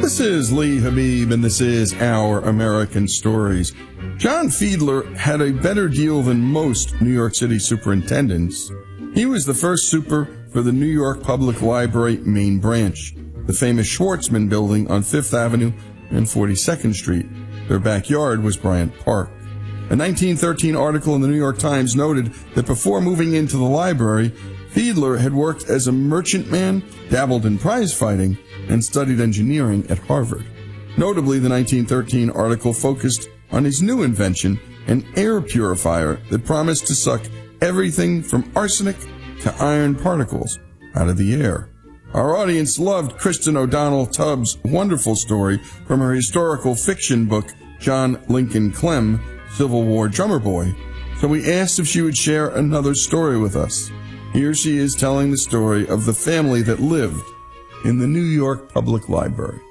This is Lee Habib, and this is Our American Stories. John Fiedler had a better deal than most New York City superintendents. He was the first super for the New York Public Library main branch, the famous Schwartzman building on 5th Avenue and 42nd Street. Their backyard was Bryant Park. A 1913 article in the New York Times noted that before moving into the library, Fiedler had worked as a merchantman, dabbled in prize fighting, and studied engineering at Harvard. Notably, the 1913 article focused on his new invention, an air purifier that promised to suck everything from arsenic to iron particles out of the air. Our audience loved Kristen O'Donnell Tubbs' wonderful story from her historical fiction book, John Lincoln Clem, Civil War Drummer Boy, so we asked if she would share another story with us. Here she is telling the story of the family that lived in the New York Public Library.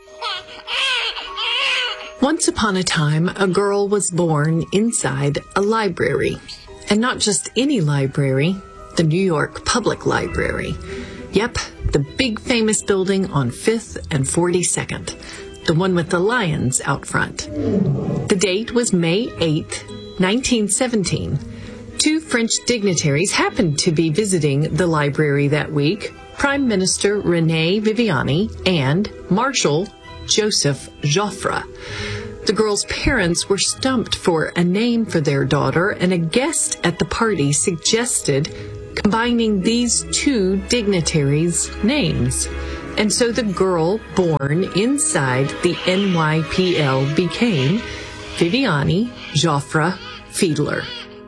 Once upon a time, a girl was born inside a library. And not just any library, the New York Public Library. Yep, the big famous building on 5th and 42nd. The one with the lions out front. The date was May 8th, 1917. Two French dignitaries happened to be visiting the library that week, Prime Minister René Viviani and Marshal Joseph Joffre. The girl's parents were stumped for a name for their daughter, and a guest at the party suggested combining these two dignitaries' names. And so the girl born inside the NYPL became Viviani Joffre Fiedler.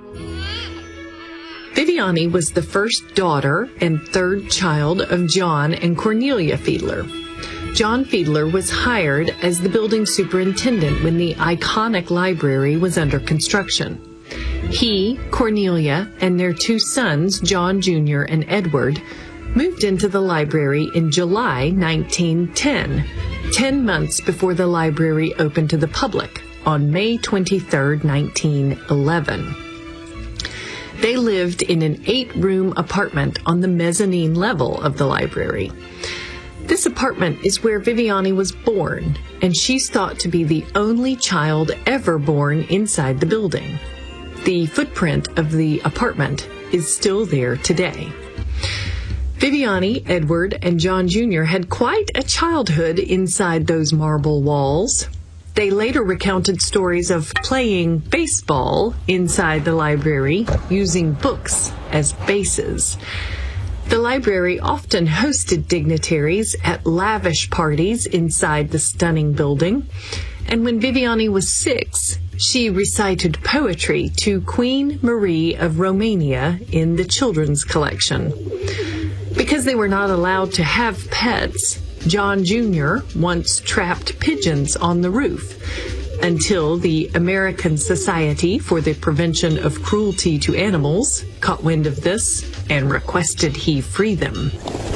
Viviani was the first daughter and third child of John and Cornelia Fiedler. John Fiedler was hired as the building superintendent when the iconic library was under construction. He, Cornelia, and their two sons, John Jr. and Edward, moved into the library in July 1910, 10 months before the library opened to the public on May 23, 1911. They lived in an 8-room apartment on the mezzanine level of the library. This apartment is where Viviani was born, and she's thought to be the only child ever born inside the building. The footprint of the apartment is still there today. Viviani, Edward, and John Jr. had quite a childhood inside those marble walls. They later recounted stories of playing baseball inside the library, using books as bases. The library often hosted dignitaries at lavish parties inside the stunning building. And when Viviani was 6, she recited poetry to Queen Marie of Romania in the children's collection. Because they were not allowed to have pets, John Jr. once trapped pigeons on the roof until the American Society for the Prevention of Cruelty to Animals caught wind of this and requested he free them.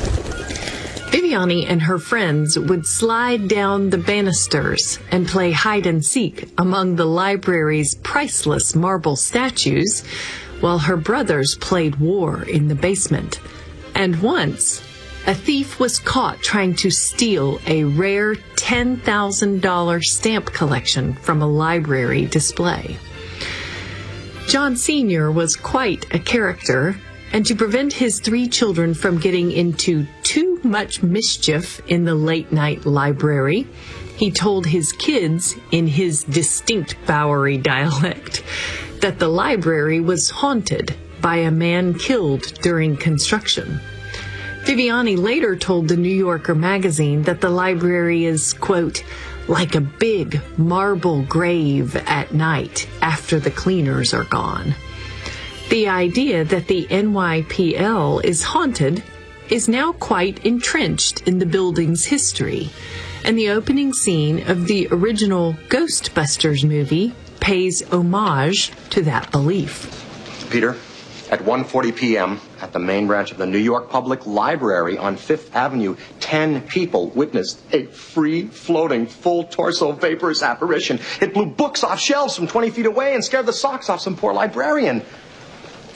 Viviani and her friends would slide down the banisters and play hide-and-seek among the library's priceless marble statues, while her brothers played war in the basement. And once, a thief was caught trying to steal a rare $10,000 stamp collection from a library display. John Sr. was quite a character, and to prevent his 3 children from getting into too much mischief in the late-night library, he told his kids, in his distinct Bowery dialect, that the library was haunted by a man killed during construction. Viviani later told the New Yorker magazine that the library is, quote, like a big marble grave at night after the cleaners are gone. The idea that the NYPL is haunted is now quite entrenched in the building's history, and the opening scene of the original Ghostbusters movie pays homage to that belief. Peter, at 1:40 p.m. at the main branch of the New York Public Library on 5th Avenue, 10 people witnessed a free-floating, full-torso vaporous apparition. It blew books off shelves from 20 feet away and scared the socks off some poor librarian.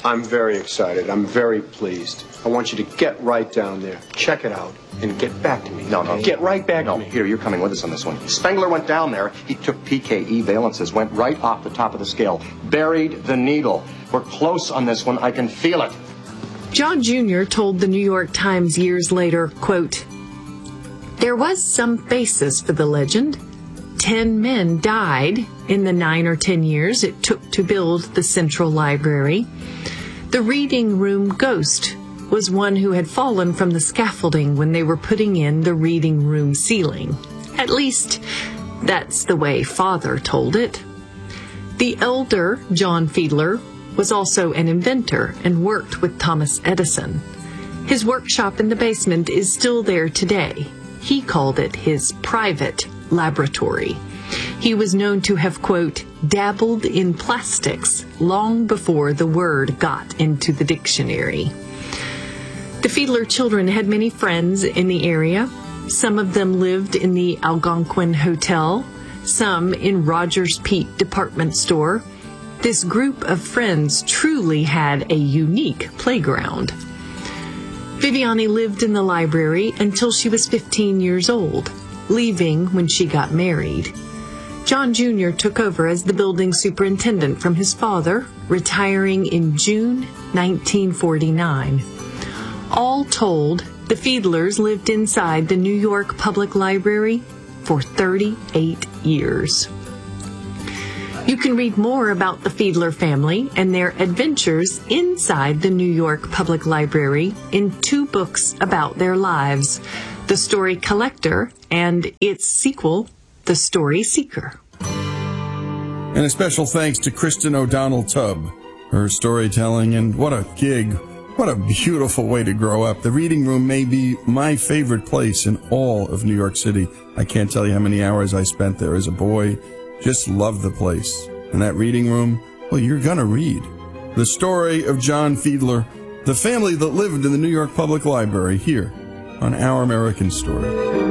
I'm very excited. I'm very pleased. I want you to get right down there, check it out, and get back to me. No. Get right back to me. Here, you're coming with us on this one. Spengler went down there. He took PKE valences, went right off the top of the scale, buried the needle. We're close on this one. I can feel it. John Jr. told the New York Times years later, quote, "There was some basis for the legend. 10 men died in the 9 or 10 years it took to build the Central Library. The reading room ghost was one who had fallen from the scaffolding when they were putting in the reading room ceiling. At least, that's the way Father told it." The elder John Fiedler was also an inventor and worked with Thomas Edison. His workshop in the basement is still there today. He called it his private laboratory. He was known to have, quote, dabbled in plastics long before the word got into the dictionary. The Fiedler children had many friends in the area. Some of them lived in the Algonquin Hotel, some in Rogers Peak department store. This group of friends truly had a unique playground. Viviani lived in the library until she was 15 years old, leaving when she got married. John Jr. took over as the building superintendent from his father, retiring in June 1949. All told, the Fiedlers lived inside the New York Public Library for 38 years. You can read more about the Fiedler family and their adventures inside the New York Public Library in 2 books about their lives, The Story Collector and its sequel, The Story Seeker. And a special thanks to Kristen O'Donnell Tubb, her storytelling, and what a gig. What a beautiful way to grow up. The reading room may be my favorite place in all of New York City. I can't tell you how many hours I spent there as a boy. Just loved the place. And that reading room, well, you're gonna read. The story of John Fiedler, the family that lived in the New York Public Library, here on Our American Story.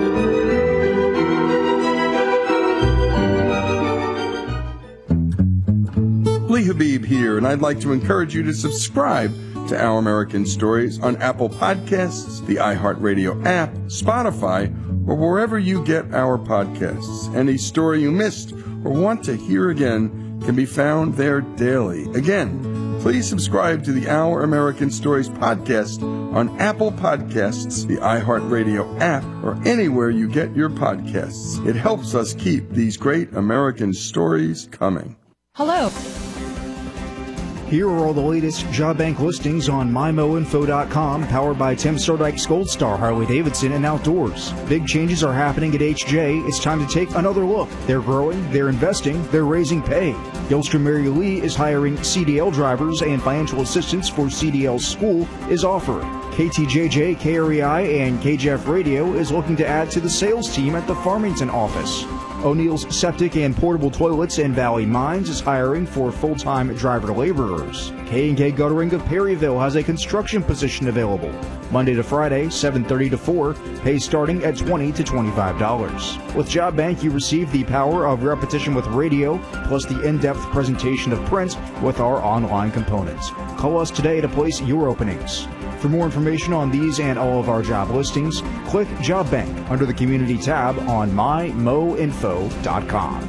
Lee Habib here, and I'd like to encourage you to subscribe to Our American Stories on Apple Podcasts, the iHeartRadio app, Spotify, or wherever you get our podcasts. Any story you missed or want to hear again can be found there daily. Again, please subscribe to the Our American Stories podcast on Apple Podcasts, the iHeartRadio app, or anywhere you get your podcasts. It helps us keep these great American stories coming. Hello. Here are all the latest job bank listings on MyMoInfo.com, powered by Tim Stardike's Gold Star Harley-Davidson and Outdoors. Big changes are happening at HJ. It's time to take another look. They're growing, they're investing, they're raising pay. Gilster Mary Lee is hiring CDL drivers, and financial assistance for CDL school is offered. KTJJ, KREI, and KJF Radio is looking to add to the sales team at the Farmington office. O'Neill's Septic and Portable Toilets in Valley Mines is hiring for full-time driver laborers. K&K Guttering of Perryville has a construction position available. Monday to Friday, 7:30 to 4, pay starting at $20 to $25. With Job Bank, you receive the power of repetition with radio, plus the in-depth presentation of print with our online components. Call us today to place your openings. For more information on these and all of our job listings, click Job Bank under the Community tab on MyMoInfo.com.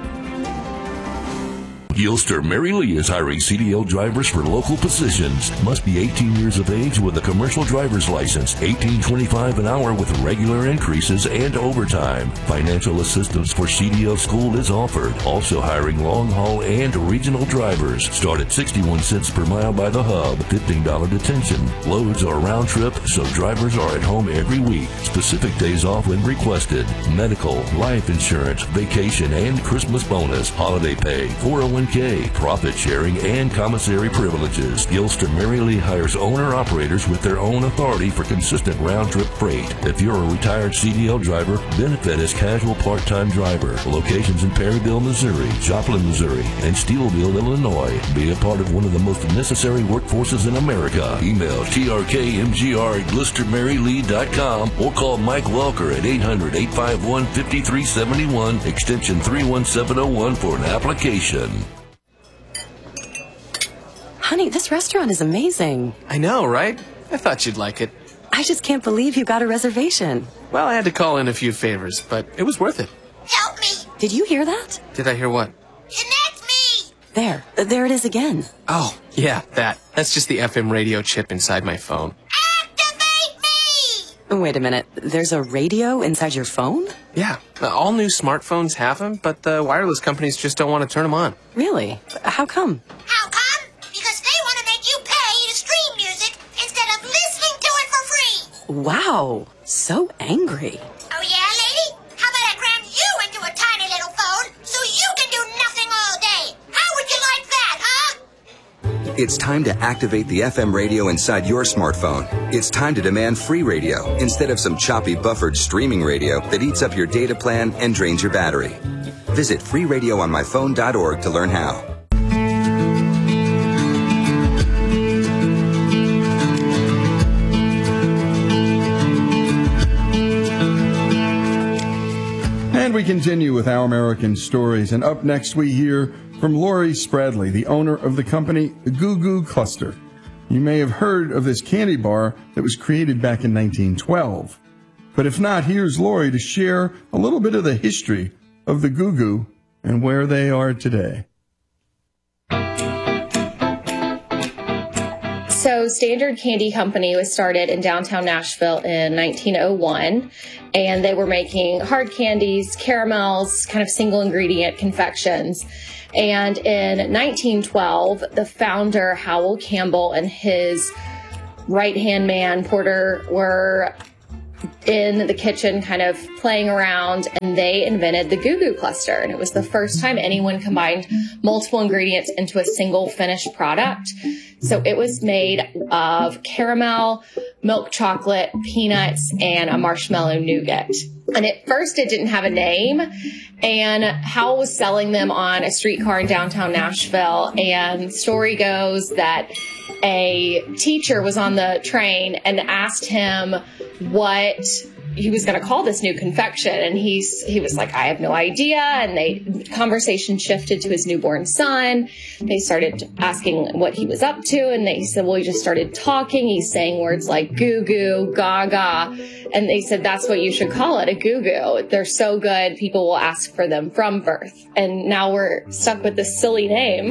Gilster Mary Lee is hiring CDL drivers for local positions. Must be 18 years of age with a commercial driver's license. $18.25 an hour with regular increases and overtime. Financial assistance for CDL school is offered. Also hiring long haul and regional drivers. Start at 61 cents per mile by the hub. $15 detention. Loads are round trip, so drivers are at home every week. Specific days off when requested. Medical, life insurance, vacation, and Christmas bonus. Holiday pay, 401k, profit sharing, and commissary privileges. Gilster Mary Lee hires owner-operators with their own authority for consistent round-trip freight. If you're a retired CDL driver, benefit as casual part-time driver. Locations in Perryville, Missouri, Joplin, Missouri, and Steelville, Illinois. Be a part of one of the most necessary workforces in America. Email trkmgr@GilsterMaryLee.com or call Mike Welker at 800-851-5371, extension 31701 for an application. Honey, this restaurant is amazing. I know, right? I thought you'd like it. I just can't believe you got a reservation. Well, I had to call in a few favors, but it was worth it. Help me! Did you hear that? Did I hear what? Connect me! There it is again. Oh, yeah, that. That's just the FM radio chip inside my phone. Activate me! Wait a minute. There's a radio inside your phone? Yeah, all new smartphones have them, but the wireless companies just don't want to turn them on. Really? How come? How come? Because they want to make you pay to stream music instead of listening to it for free. Wow. So angry. Oh yeah, lady? How about I cram you into a tiny little phone so you can do nothing all day? How would you like that, huh? It's time to activate the FM radio inside your smartphone. It's time to demand free radio instead of some choppy buffered streaming radio that eats up your data plan and drains your battery. Visit freeradioonmyphone.org to learn how. And we continue with Our American Stories. And up next, we hear from Lori Spradley, the owner of the company Goo Goo Cluster. You may have heard of this candy bar that was created back in 1912. But if not, here's Lori to share a little bit of the history of the Goo Goo and where they are today. So Standard Candy Company was started in downtown Nashville in 1901, and they were making hard candies, caramels, kind of single ingredient confections. And in 1912, the founder, Howell Campbell, and his right-hand man, Porter, were in the kitchen kind of playing around, and they invented the Goo Goo Cluster. And it was the first time anyone combined multiple ingredients into a single finished product. So it was made of caramel, milk chocolate, peanuts, and a marshmallow nougat. And at first it didn't have a name, and Howell was selling them on a streetcar in downtown Nashville. And story goes that a teacher was on the train and asked him what he was going to call this new confection. And he was like, I have no idea. And the conversation shifted to his newborn son. They started asking what he was up to. And he said, well, he just started talking. He's saying words like goo goo, gaga. And they said, that's what you should call it, a goo goo. They're so good, people will ask for them from birth. And now we're stuck with this silly name.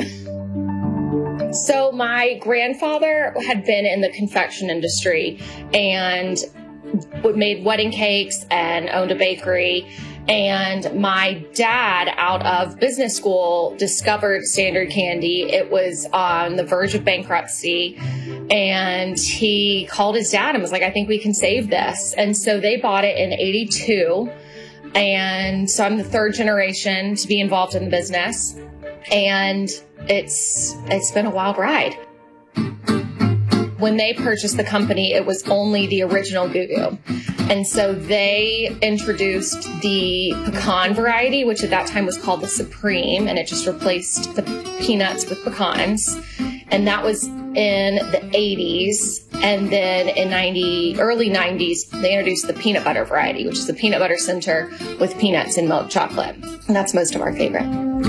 So my grandfather had been in the confection industry and made wedding cakes and owned a bakery. And my dad, out of business school, discovered Standard Candy. It was on the verge of bankruptcy. And he called his dad and was like, I think we can save this. And so they bought it in 82. And so I'm the third generation to be involved in the business. And it's been a wild ride. When they purchased the company, it was only the original Goo Goo. And so they introduced the pecan variety, which at that time was called the Supreme, and it just replaced the peanuts with pecans. And that was in the 80s. And then in early 90s, they introduced the peanut butter variety, which is the peanut butter center with peanuts and milk chocolate. And that's most of our favorite.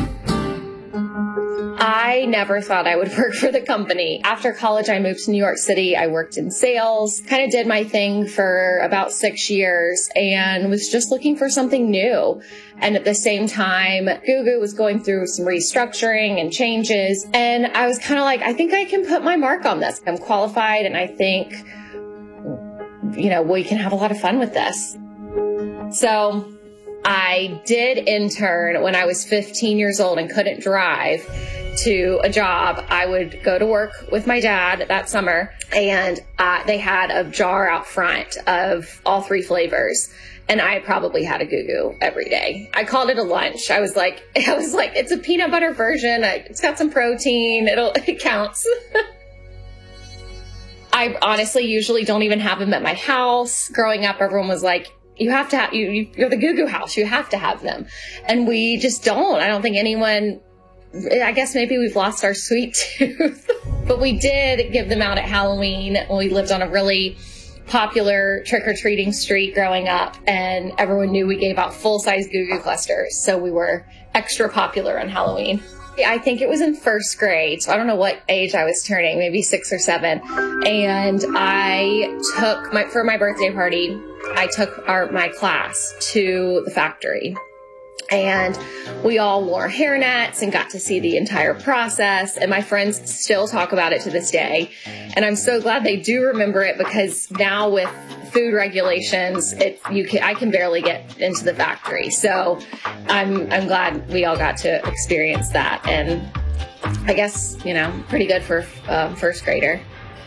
I never thought I would work for the company. After college, I moved to New York City. I worked in sales, kind of did my thing for about 6 years and was just looking for something new. And at the same time, Goo Goo was going through some restructuring and changes. And I was kind of like, I think I can put my mark on this. I'm qualified and I think, we can have a lot of fun with this. So I did intern when I was 15 years old and couldn't drive to a job. I would go to work with my dad that summer, and they had a jar out front of all 3 flavors. And I probably had a Goo Goo every day. I called it a lunch. I was like, it's a peanut butter version. It's got some protein. It counts. I honestly usually don't even have them at my house. Growing up, everyone was like, you have to have, you're the Goo Goo house. You have to have them. And we just don't. I don't think anyone, I guess maybe we've lost our sweet tooth. But we did give them out at Halloween when we lived on a really popular trick-or-treating street growing up. And everyone knew we gave out full-size Goo Goo clusters. So we were extra popular on Halloween. I think it was in first grade. So I don't know what age I was turning, maybe 6 or 7. And I took for my birthday party, I took my class to the factory. And we all wore hairnets and got to see the entire process. And my friends still talk about it to this day. And I'm so glad they do remember it, because now with food regulations, I can barely get into the factory. So I'm glad we all got to experience that. And I guess, pretty good for a first grader.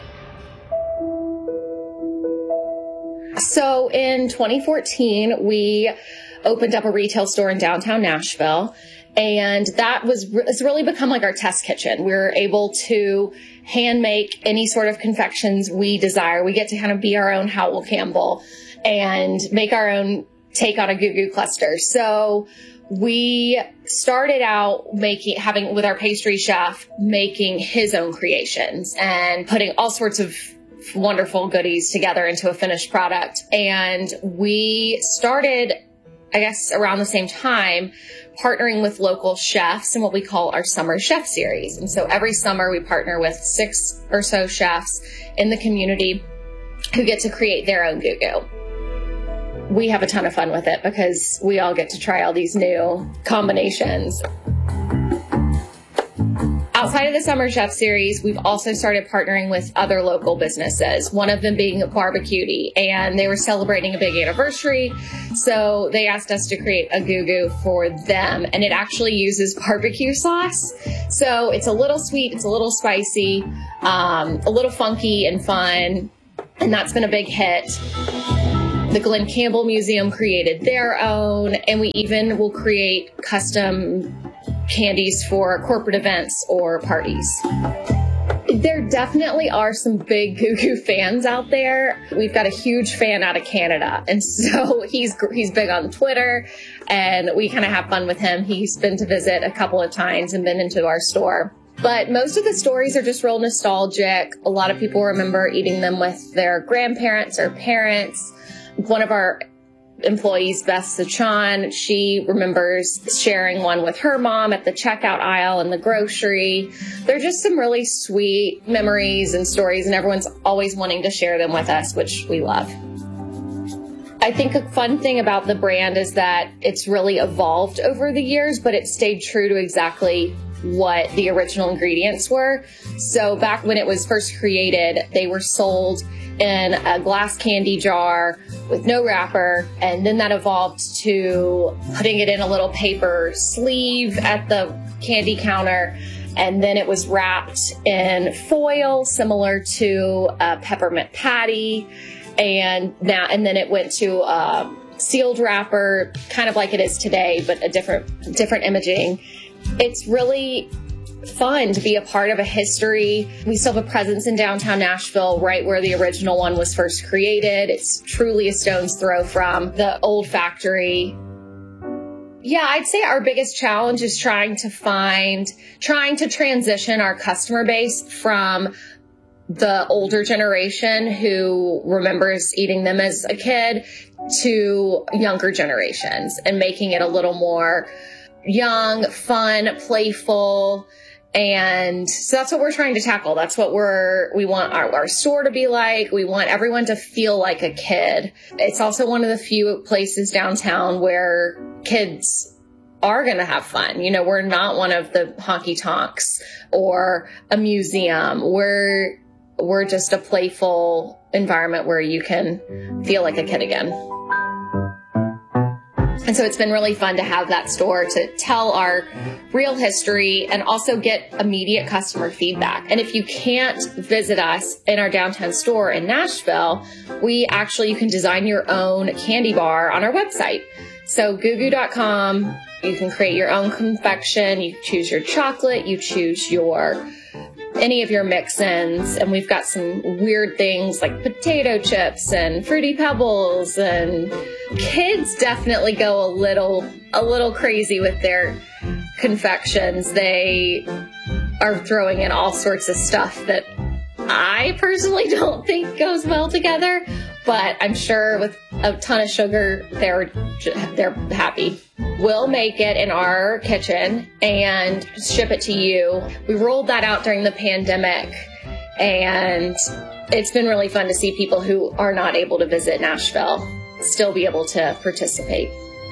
So in 2014, we opened up a retail store in downtown Nashville, and it's really become like our test kitchen. We're able to hand make any sort of confections we desire. We get to kind of be our own Howell Campbell and make our own take on a Goo Goo cluster. So we started out with our pastry chef making his own creations and putting all sorts of wonderful goodies together into a finished product. And we started, I guess, around the same time, partnering with local chefs in what we call our Summer Chef Series. And so every summer we partner with 6 or so chefs in the community who get to create their own Goo Goo. We have a ton of fun with it because we all get to try all these new combinations. Outside of the Summer Chef Series, we've also started partnering with other local businesses, one of them being Barbecuity, and they were celebrating a big anniversary, so they asked us to create a Goo Goo for them, and it actually uses barbecue sauce. So it's a little sweet, it's a little spicy, a little funky and fun, and that's been a big hit. The Glen Campbell Museum created their own, and we even will create custom candies for corporate events or parties. There definitely are some big Goo Goo fans out there. We've got a huge fan out of Canada, and so he's big on Twitter, and we kind of have fun with him. He's been to visit a couple of times and been into our store. But most of the stories are just real nostalgic. A lot of people remember eating them with their grandparents or parents. One of our employees, Beth Sachan, she remembers sharing one with her mom at the checkout aisle in the grocery. They're just some really sweet memories and stories, and everyone's always wanting to share them with us, which we love. I think a fun thing about the brand is that it's really evolved over the years, but it stayed true to exactly what the original ingredients were. So back when it was first created, they were sold in a glass candy jar with no wrapper, and then that evolved to putting it in a little paper sleeve at the candy counter, and then it was wrapped in foil similar to a peppermint patty, and then it went to a sealed wrapper, kind of like it is today, but a different imaging. It's really fun to be a part of a history. We still have a presence in downtown Nashville, right where the original one was first created. It's truly a stone's throw from the old factory. Yeah, I'd say our biggest challenge is trying to transition our customer base from the older generation who remembers eating them as a kid to younger generations, and making it a little more young, fun, playful. And so that's what we're trying to tackle. That's what we want our store to be like. We want everyone to feel like a kid. It's also one of the few places downtown where kids are going to have fun. We're not one of the honky tonks or a museum. We're just a playful environment where you can feel like a kid again. And so it's been really fun to have that store to tell our real history and also get immediate customer feedback. And if you can't visit us in our downtown store in Nashville, you can design your own candy bar on our website. So googoo.com, you can create your own confection, you choose your chocolate, you choose any of your mix-ins, and we've got some weird things like potato chips and Fruity Pebbles, and kids definitely go a little crazy with their confections. They are throwing in all sorts of stuff that I personally don't think goes well together, but I'm sure with a ton of sugar, they're happy. We'll make it in our kitchen and ship it to you. We rolled that out during the pandemic, and it's been really fun to see people who are not able to visit Nashville still be able to participate.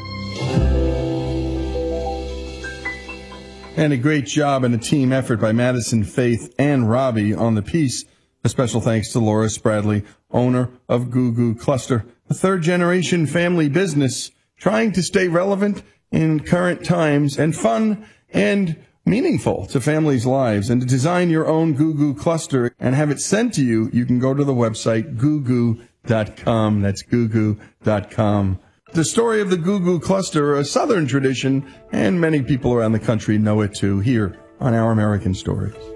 And a great job and a team effort by Madison, Faith, and Robbie on the piece. A special thanks to Laura Spradley, owner of Goo Goo Cluster, a third-generation family business trying to stay relevant in current times and fun and meaningful to families' lives. And to design your own Goo Goo Cluster and have it sent to you, you can go to the website googoo.com. That's googoo.com. The story of the Goo Goo Cluster, a Southern tradition, and many people around the country know it too, here on Our American Stories.